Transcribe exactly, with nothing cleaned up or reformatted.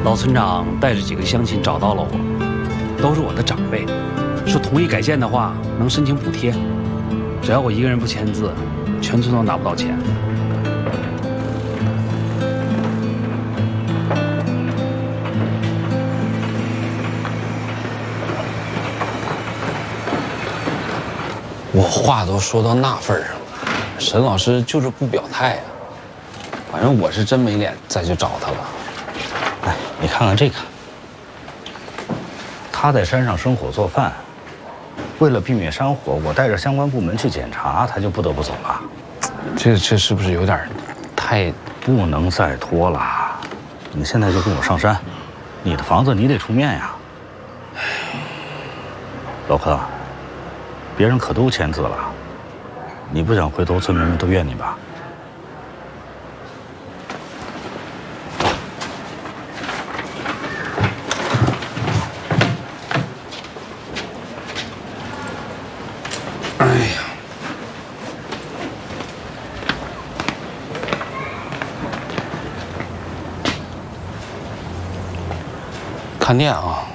老村长带着几个乡亲找到了我，都是我的长辈，说同意改建的话能申请补贴，只要我一个人不签字，全村都拿不到钱。 我话都说到那份上了，沈老师就是不表态呀。反正我是真没脸再去找他了。 哎，你看看这个，他在山上生火做饭，为了避免山火，我带着相关部门去检查，他就不得不走了。 这这是不是有点太…… 不能再拖了？你现在就跟我上山，你的房子你得出面呀。老柯。别人可都签字了，你不想回头村民们都怨你吧？ 哎呀，看店啊。